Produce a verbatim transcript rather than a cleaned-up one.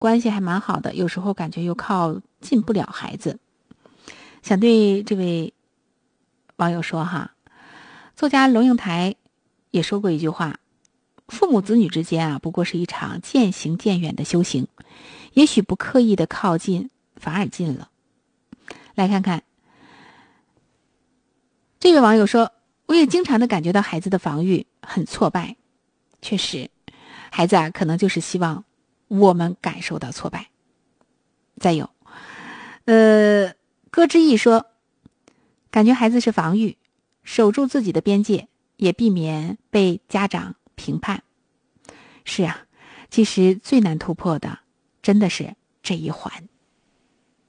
关系还蛮好的，有时候感觉又靠近不了孩子。想对这位网友说哈，作家龙应台也说过一句话，父母子女之间啊，不过是一场渐行渐远的修行，也许不刻意的靠近，反而近了。来看看，这位网友说，我也经常的感觉到孩子的防御很挫败。确实，孩子啊，可能就是希望我们感受到挫败。再有，呃，歌之意说，感觉孩子是防御，守住自己的边界，也避免被家长评判。是啊，其实最难突破的真的是这一环。